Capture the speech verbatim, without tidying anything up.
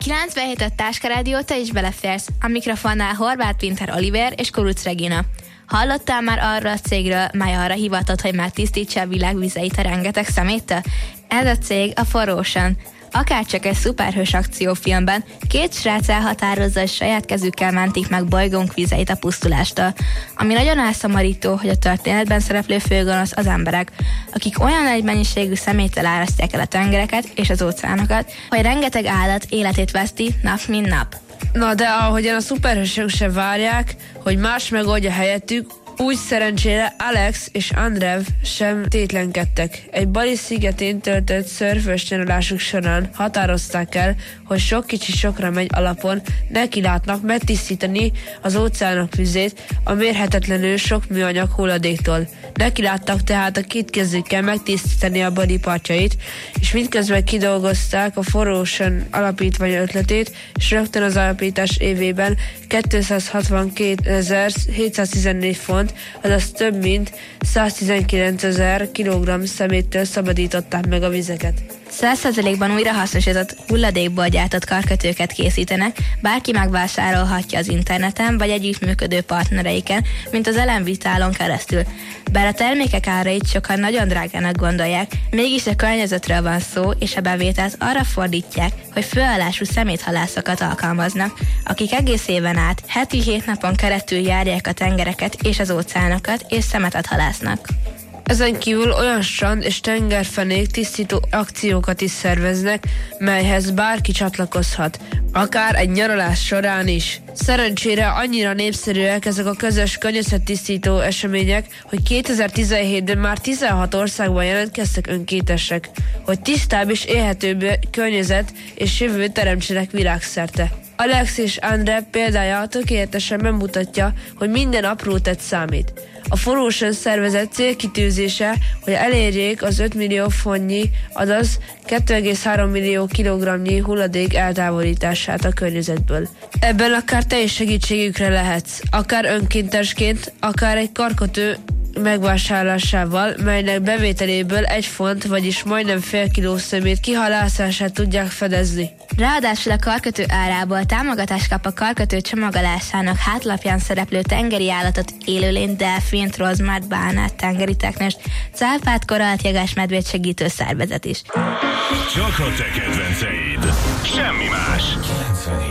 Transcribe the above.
kilencvenhét Táskarádió, te is beleférsz. A mikrofonnál Horváth Pinter Oliver és Kuruc Regina. Hallottál már arra a cégről, mely arra hivatott, hogy megtisztítsa a világ vizeit a rengeteg szeméttől? Ez a cég a For Ocean. Akárcsak egy szuperhős akciófilmben, két srác elhatározza, hogy saját kezükkel mentik meg bolygónk vizeit a pusztulástól. Ami nagyon elszomorító, hogy a történetben szereplő főgonosz az emberek, akik olyan nagy mennyiségű szeméttel árasztják el a tengereket és az óceánokat, hogy rengeteg állat életét veszti nap mint nap. Na de ahogyan a szuperhősök se várják, hogy más megoldja helyettük, úgy szerencsére Alex és Andrew sem tétlenkedtek. Egy Bali szigetén töltött szörfös nyaralásuk során határozták el, hogy sok kicsi sokra megy alapon nekilátnak megtisztítani az óceánok vizét a mérhetetlenül sok műanyag hulladéktól. Nekiláttak tehát a két kezükkel megtisztítani a Bali partjait, és mindközben kidolgozták a For Ocean alapítvány ötletét, és rögtön az alapítás évében kétszázhatvankétezer-hétszáztizennégy font, azaz több mint száztizenkilencezer kilogramm szeméttől szabadították meg a vizeket. száz százalékban újrahasznosított hulladékból gyártott karkötőket készítenek, bárki megvásárolhatja az interneten vagy együttműködő partnereiken, mint az Elenvitálon keresztül. Bár a termékek árait sokan nagyon drágának gondolják, mégis a környezetről van szó, és a bevételt arra fordítják, hogy főállású szeméthalászokat alkalmaznak, akik egész éven át, heti hét napon keresztül járják a tengereket és az óceánokat, és szemetet halásznak. Ezen kívül olyan strand és tengerfenék tisztító akciókat is szerveznek, melyhez bárki csatlakozhat, akár egy nyaralás során is. Szerencsére annyira népszerűek ezek a közös környezettisztító események, hogy kétezer-tizenhétben már tizenhat országban jelentkeztek önkéntesek, hogy tisztább és élhetőbb környezet és jövő teremtsenek világszerte. Alex és Andre példája tökéletesen bemutatja, hogy minden apró tett számít. A For Ocean szervezet célkitűzése, hogy elérjék az öt millió fontnyi, azaz két egész három millió kilogramnyi hulladék eltávolítását a környezetből. Ebben akár te is segítségükre lehetsz, akár önkéntesként, akár egy karkötő megvásárlásával, melynek bevételéből egy font, vagyis majdnem fél kiló szemét kihalászását tudják fedezni. Ráadásul a karkötő árából támogatást kap a karkötő csomagolásának hátlapján szereplő tengeri állatot, élőlényt, delfint, rozmát, bánát, tengeri teknőst, cápát, korallt, jegesmedvét segítő szervezet is. Csak a te kedvenceid. Semmi más.